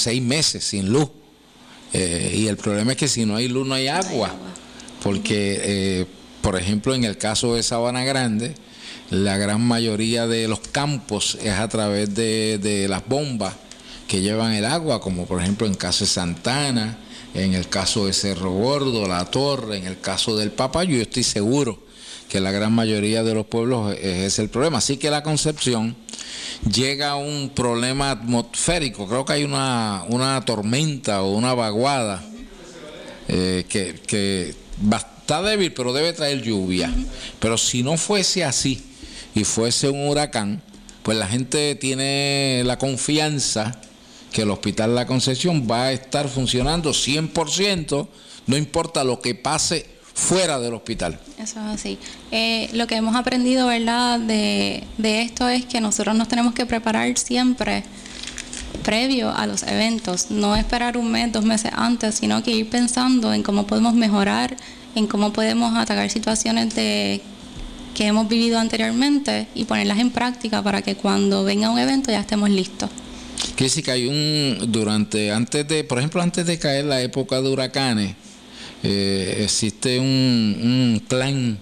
6 meses sin luz. Y el problema es que si no hay luz no hay agua. Porque, por ejemplo, en el caso de Sabana Grande, la gran mayoría de los campos es a través de las bombas que llevan el agua, como por ejemplo en el caso de Santana, en el caso de Cerro Gordo, La Torre, en el caso del Papayo. Yo estoy seguro que la gran mayoría de los pueblos es el problema. Así que la Concepción llega a un problema atmosférico. Creo que hay una tormenta o una vaguada que está débil, pero debe traer lluvia. Pero si no fuese así y fuese un huracán, pues la gente tiene la confianza que el Hospital La Concepción va a estar funcionando 100%, no importa lo que pase fuera del hospital. Eso es así. Lo que hemos aprendido, ¿verdad?, de esto es que nosotros nos tenemos que preparar siempre previo a los eventos, no esperar 1 mes, 2 meses antes, sino que ir pensando en cómo podemos mejorar, en cómo podemos atacar situaciones que hemos vivido anteriormente y ponerlas en práctica para que cuando venga un evento ya estemos listos. Quiere decir que hay antes de caer la época de huracanes, existe un plan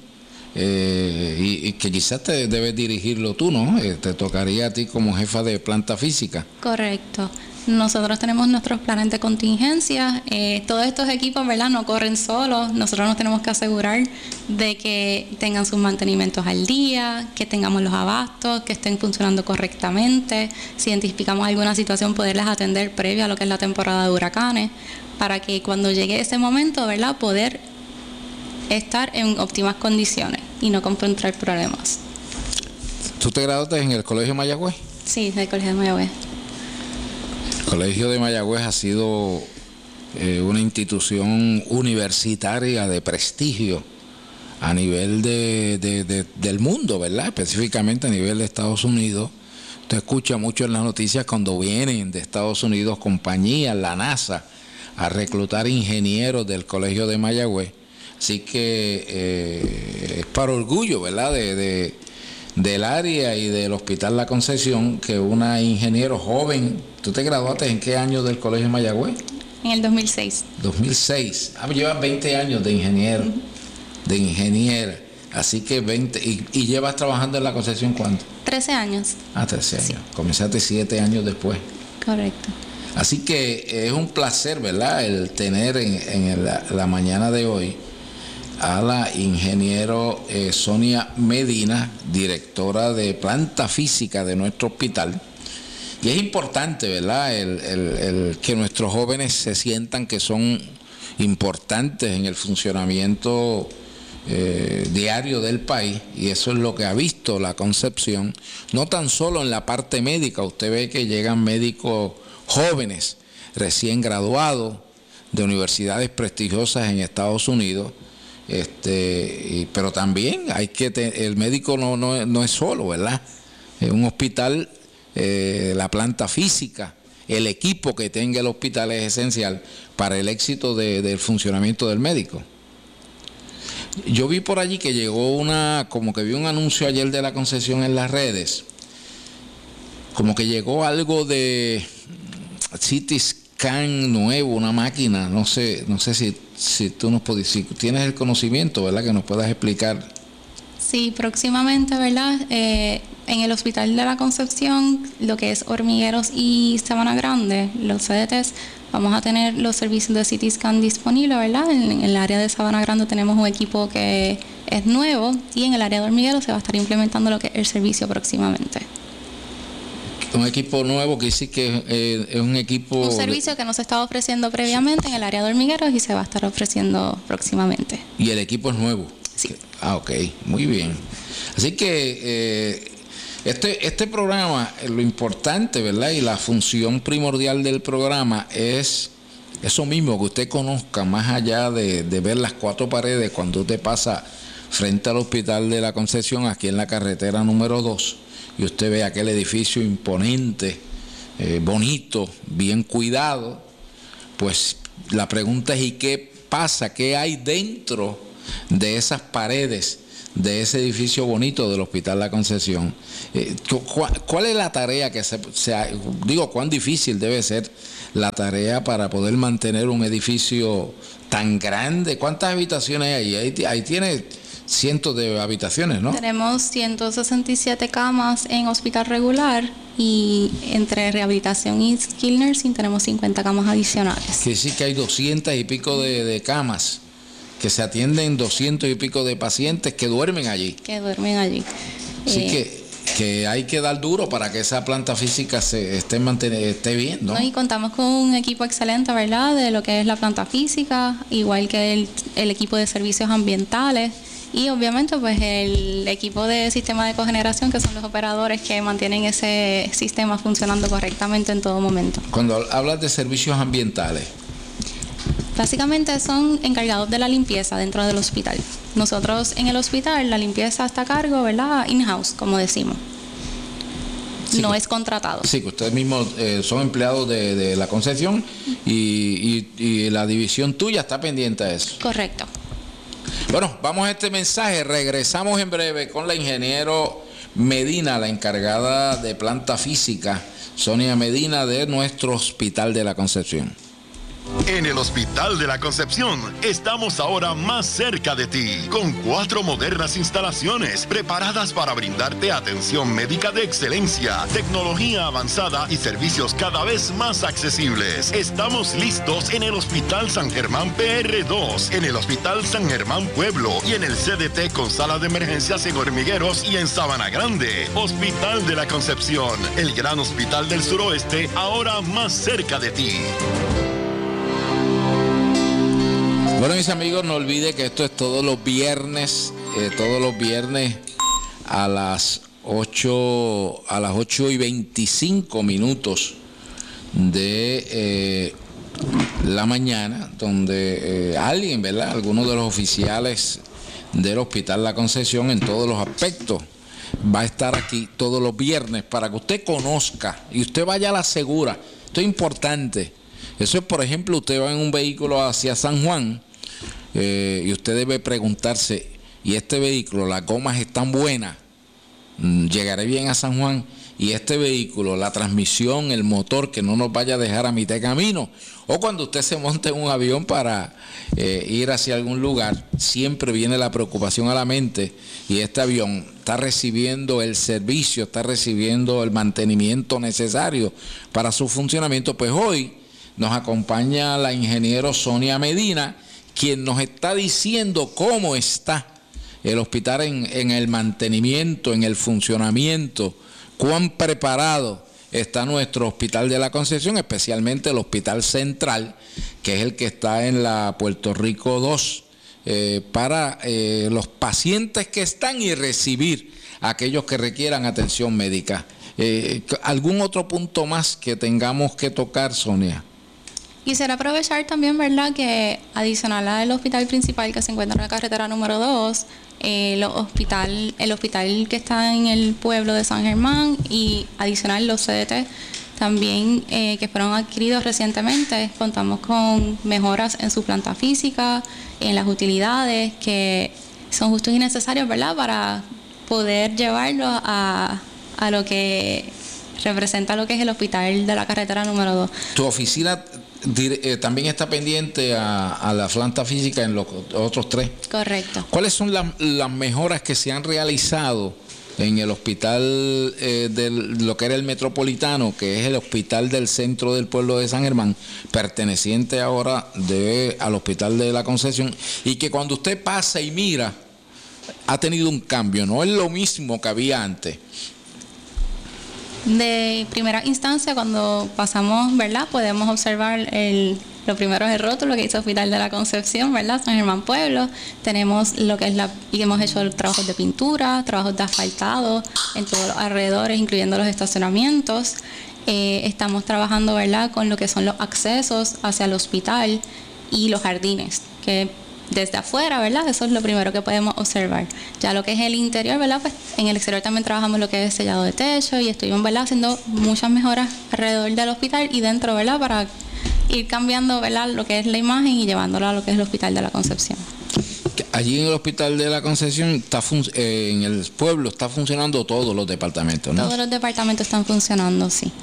y que quizás te debes dirigirlo tú, ¿no? Te tocaría a ti como jefa de planta física. Correcto. Nosotros tenemos nuestros planes de contingencia. Todos estos equipos, ¿verdad?, no corren solos. Nosotros nos tenemos que asegurar de que tengan sus mantenimientos al día, que tengamos los abastos, que estén funcionando correctamente. Si identificamos alguna situación, poderlas atender previa a lo que es la temporada de huracanes, para que cuando llegue ese momento, ¿verdad?, poder estar en óptimas condiciones y no confrontar problemas. ¿Tú te graduaste en el Colegio Mayagüez? Sí, del Colegio de Mayagüez. El Colegio de Mayagüez ha sido una institución universitaria de prestigio a nivel del mundo, ¿verdad? Específicamente a nivel de Estados Unidos. Usted escucha mucho en las noticias cuando vienen de Estados Unidos compañías, la NASA, a reclutar ingenieros del Colegio de Mayagüez. Así que es para orgullo, ¿verdad?, del área y del Hospital La Concepción, que una ingeniero joven. ¿Tú te graduaste en qué año del Colegio de Mayagüez? En el 2006. 2006. Llevas 20 años de ingeniero, de ingeniera. Así que 20. ¿Y llevas trabajando en La Concepción cuánto? 13 años. 13 años. Sí. Comenzaste 7 años después. Correcto. Así que es un placer, ¿verdad?, el tener en la mañana de hoy a la ingeniero Sonia Medina, directora de planta física de nuestro hospital. Y es importante, ¿verdad?, el que nuestros jóvenes se sientan que son importantes en el funcionamiento diario del país, y eso es lo que ha visto La Concepción, no tan solo en la parte médica. Usted ve que llegan médicos jóvenes, recién graduados de universidades prestigiosas en Estados Unidos, pero también el médico no es solo, ¿verdad? Un hospital, la planta física, el equipo que tenga el hospital es esencial para el éxito del funcionamiento del médico. Yo vi por allí que llegó como que vi un anuncio ayer de La Concepción en las redes, como que llegó algo de CT scan nuevo, una máquina, no sé si tú si tienes el conocimiento, ¿verdad?, que nos puedas explicar. Sí, próximamente, ¿verdad?, en el Hospital de La Concepción, lo que es Hormigueros y Sabana Grande, los CDTs, vamos a tener los servicios de CT scan disponibles, ¿verdad? En el área de Sabana Grande tenemos un equipo que es nuevo, y en el área de Hormigueros se va a estar implementando lo que es el servicio próximamente. Un equipo nuevo que sí que es un equipo... Un servicio que no se estaba ofreciendo previamente en el área de Hormigueros y se va a estar ofreciendo próximamente. ¿Y el equipo es nuevo? Sí. Ok, muy bien. Así que este programa, lo importante, ¿verdad?, y la función primordial del programa es eso mismo, que usted conozca más allá de ver las 4 paredes cuando usted pasa frente al Hospital de La Concepción, aquí en la carretera número 2, y usted ve aquel edificio imponente, bonito, bien cuidado. Pues la pregunta es: ¿y qué pasa? ¿Qué hay dentro de esas paredes de ese edificio bonito del Hospital La Concepción? ¿Cuál es la tarea que cuán difícil debe ser la tarea para poder mantener un edificio tan grande. ¿Cuántas habitaciones hay? Ahí tiene cientos de habitaciones, ¿no? Tenemos 167 camas en hospital regular y entre rehabilitación y skilled nursing tenemos 50 camas adicionales. Que sí que hay 200 y pico de camas, que se atienden 200 y pico de pacientes que duermen allí. Así que hay que dar duro para que esa planta física esté bien, ¿no? Y contamos con un equipo excelente, ¿verdad? De lo que es la planta física, igual que el equipo de servicios ambientales. Y obviamente pues el equipo de sistema de cogeneración, que son los operadores que mantienen ese sistema funcionando correctamente en todo momento. Cuando hablas de servicios ambientales, básicamente son encargados de la limpieza dentro del hospital. Nosotros en el hospital la limpieza está a cargo, ¿verdad? In-house, como decimos. Sí, no es contratado. Sí, que ustedes mismos son empleados de la Concepción y la división tuya está pendiente de eso. Correcto. Bueno, vamos a este mensaje. Regresamos en breve con la ingeniero Medina, la encargada de planta física, Sonia Medina, de nuestro Hospital de la Concepción. En el Hospital de la Concepción estamos ahora más cerca de ti, con 4 modernas instalaciones preparadas para brindarte atención médica de excelencia, tecnología avanzada y servicios cada vez más accesibles. Estamos listos en el Hospital San Germán PR2, en el Hospital San Germán Pueblo y en el CDT con sala de emergencias en Hormigueros y en Sabana Grande. Hospital de la Concepción, el gran hospital del suroeste, ahora más cerca de ti. Bueno, mis amigos, no olviden que esto es todos los viernes a las 8:25 de la mañana, donde alguien, ¿verdad? Alguno de los oficiales del Hospital La Concepción en todos los aspectos va a estar aquí todos los viernes para que usted conozca y usted vaya a la segura. Esto es importante. Eso es, por ejemplo, usted va en un vehículo hacia San Juan y usted debe preguntarse, ¿y este vehículo, las gomas están buenas? ¿Llegaré bien a San Juan? ¿Y este vehículo, la transmisión, el motor, que no nos vaya a dejar a mitad de camino? O cuando usted se monte en un avión para ir hacia algún lugar, siempre viene la preocupación a la mente, y este avión está recibiendo el servicio, está recibiendo el mantenimiento necesario para su funcionamiento. Pues hoy nos acompaña la ingeniero Sonia Medina, quien nos está diciendo cómo está el hospital en el mantenimiento, en el funcionamiento, cuán preparado está nuestro Hospital de la Concepción, especialmente el Hospital Central, que es el que está en la Puerto Rico 2, para los pacientes que están y recibir a aquellos que requieran atención médica. ¿Algún otro punto más que tengamos que tocar, Sonia? Quisiera aprovechar también, ¿verdad?, que adicional al hospital principal que se encuentra en la carretera número 2, el hospital que está en el pueblo de San Germán, y adicional los CDT también que fueron adquiridos recientemente, contamos con mejoras en su planta física, en las utilidades que son justos y necesarios, ¿verdad?, para poder llevarlo a lo que representa lo que es el hospital de la carretera número 2. ¿Tu oficina también está pendiente a la planta física en los otros 3? Correcto. ¿Cuáles son las mejoras que se han realizado en el hospital de lo que era el Metropolitano, que es el hospital del centro del pueblo de San Germán, perteneciente ahora al Hospital de la Concepción, y que cuando usted pasa y mira, ha tenido un cambio, no es lo mismo que había antes? De primera instancia, cuando pasamos, ¿verdad?, podemos observar lo primero es el rótulo que hizo Hospital de la Concepción, ¿verdad?, San Germán Pueblo. Tenemos lo que es y hemos hecho trabajos de pintura, trabajos de asfaltado en todos los alrededores, incluyendo los estacionamientos. Estamos trabajando, ¿verdad?, con lo que son los accesos hacia el hospital y los jardines, que desde afuera, ¿verdad?, eso es lo primero que podemos observar. Ya lo que es el interior, ¿verdad?, pues en el exterior también trabajamos lo que es sellado de techo, y estuvimos, ¿verdad?, haciendo muchas mejoras alrededor del hospital y dentro, ¿verdad?, para ir cambiando, ¿verdad?, lo que es la imagen y llevándola a lo que es el Hospital de la Concepción. Allí en el Hospital de la Concepción, en el pueblo, está funcionando todos los departamentos, ¿no? Todos los departamentos están funcionando, sí.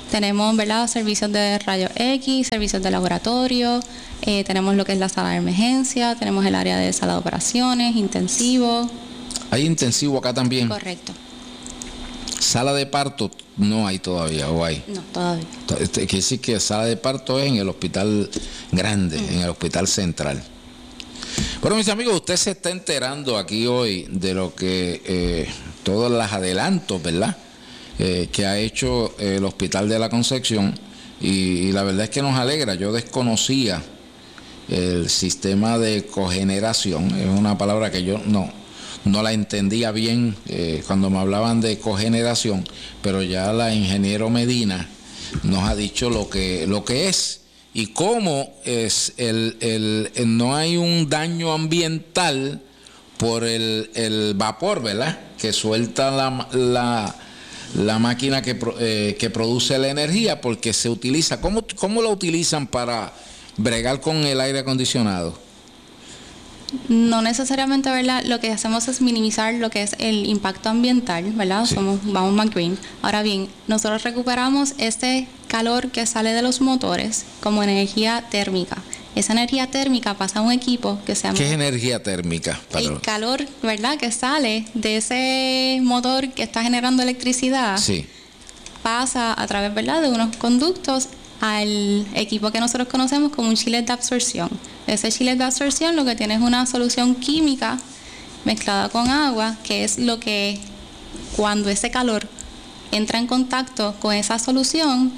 Tenemos, ¿verdad?, servicios de rayos X, servicios de laboratorio, tenemos lo que es la sala de emergencia, tenemos el área de sala de operaciones, intensivo. ¿Hay intensivo acá también? Correcto. ¿Sala de parto no hay todavía o hay? No, todavía. Quiere decir que sala de parto es en el hospital grande, en el hospital central. Bueno, mis amigos, usted se está enterando aquí hoy de lo que todos los adelantos, ¿verdad?, que ha hecho el Hospital de la Concepción, y la verdad es que nos alegra. Yo desconocía el sistema de cogeneración, es una palabra que yo no la entendía bien cuando me hablaban de cogeneración, pero ya la ingeniero Medina nos ha dicho lo que es y cómo es no hay un daño ambiental por el vapor, ¿verdad?, que suelta la máquina que produce la energía, porque se utiliza. ¿Cómo lo utilizan para bregar con el aire acondicionado? No necesariamente, ¿verdad? Lo que hacemos es minimizar lo que es el impacto ambiental, ¿verdad? Sí. Vamos más green. Ahora bien, nosotros recuperamos este calor que sale de los motores como energía térmica. Esa energía térmica pasa a un equipo que se llama... ¿Qué es energía térmica? El calor, ¿verdad?, que sale de ese motor que está generando electricidad, Sí. pasa a través, ¿verdad?, de unos conductos al equipo que nosotros conocemos como un chiller de absorción. Ese chiller de absorción lo que tiene es una solución química mezclada con agua, que es lo que, cuando ese calor entra en contacto con esa solución,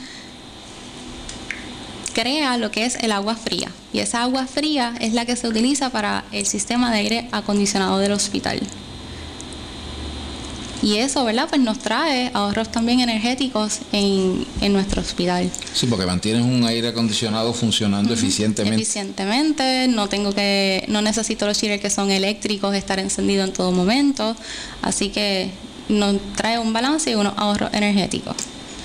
crea lo que es el agua fría. Y esa agua fría es la que se utiliza para el sistema de aire acondicionado del hospital. Y eso, ¿verdad?, pues nos trae ahorros también energéticos en nuestro hospital. Sí, porque mantienes un aire acondicionado funcionando eficientemente. Eficientemente, no necesito los chillers que son eléctricos estar encendido en todo momento, así que nos trae un balance y unos ahorros energéticos.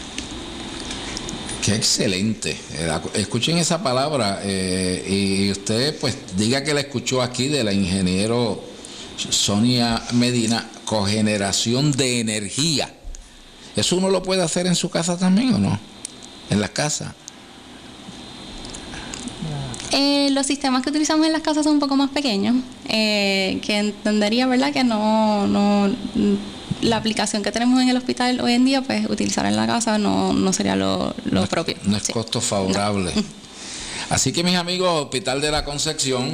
Qué excelente. Escuchen esa palabra y usted pues diga que la escuchó aquí de la ingeniero Sonia Medina, cogeneración de energía. ¿Eso uno lo puede hacer en su casa también o no? ¿En las casas? Los sistemas que utilizamos en las casas son un poco más pequeños, que entendería, ¿verdad?, que no la aplicación que tenemos en el hospital hoy en día, pues utilizar en la casa no sería lo propio. No es costo favorable. No. Así que, mis amigos, Hospital de la Concepción,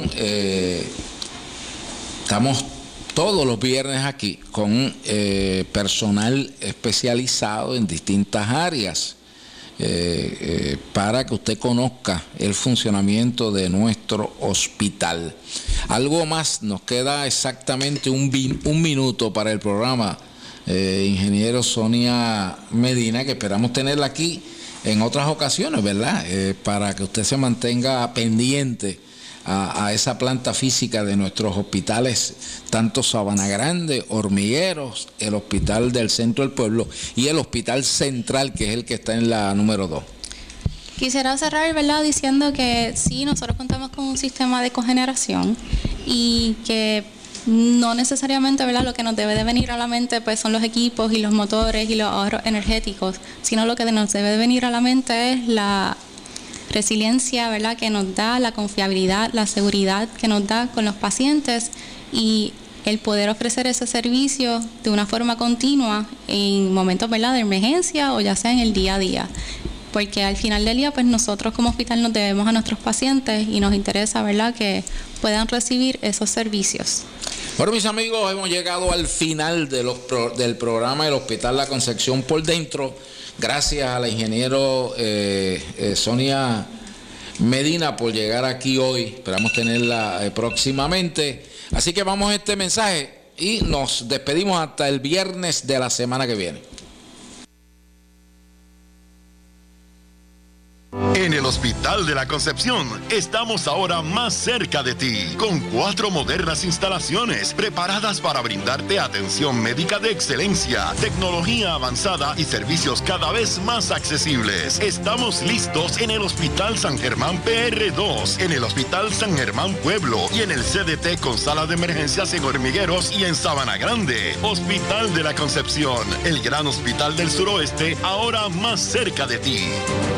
estamos todos los viernes aquí con personal especializado en distintas áreas para que usted conozca el funcionamiento de nuestro hospital. Algo más, nos queda exactamente un minuto para el programa. Ingeniero Sonia Medina, que esperamos tenerla aquí en otras ocasiones, ¿verdad? Para que usted se mantenga pendiente a esa planta física de nuestros hospitales, tanto Sabana Grande, Hormigueros, el Hospital del Centro del Pueblo y el Hospital Central, que es el que está en la número 2. Quisiera cerrar, ¿verdad?, diciendo que sí, nosotros contamos con un sistema de cogeneración y que no necesariamente, ¿verdad?, lo que nos debe de venir a la mente pues son los equipos y los motores y los ahorros energéticos, sino lo que nos debe de venir a la mente es la resiliencia, ¿verdad?, que nos da, la confiabilidad, la seguridad que nos da con los pacientes y el poder ofrecer ese servicio de una forma continua en momentos, ¿verdad?, de emergencia o ya sea en el día a día. Porque al final del día, pues nosotros como hospital nos debemos a nuestros pacientes y nos interesa, ¿verdad?, que puedan recibir esos servicios. Bueno, mis amigos, hemos llegado al final del programa del Hospital La Concepción por Dentro. Gracias a la ingeniero Sonia Medina por llegar aquí hoy. Esperamos tenerla próximamente. Así que vamos a este mensaje y nos despedimos hasta el viernes de la semana que viene. En el Hospital de la Concepción estamos ahora más cerca de ti, con 4 modernas instalaciones preparadas para brindarte atención médica de excelencia, tecnología avanzada y servicios cada vez más accesibles. Estamos listos en el Hospital San Germán PR2, en el Hospital San Germán Pueblo y en el CDT con sala de emergencias en Hormigueros y en Sabana Grande. Hospital de la Concepción, el gran hospital del suroeste, ahora más cerca de ti.